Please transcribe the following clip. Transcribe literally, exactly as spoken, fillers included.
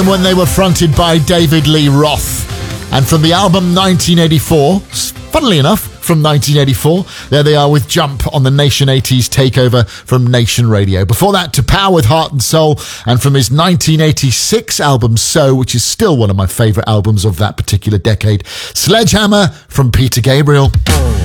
when they were fronted by David Lee Roth. And from the album nineteen eighty-four, funnily enough, from nineteen eighty-four, there they are with Jump on the Nation eighties takeover from Nation Radio. Before that, To Power with Heart and Soul, and from his nineteen eighty-six album So, which is still one of my favourite albums of that particular decade, Sledgehammer from Peter Gabriel.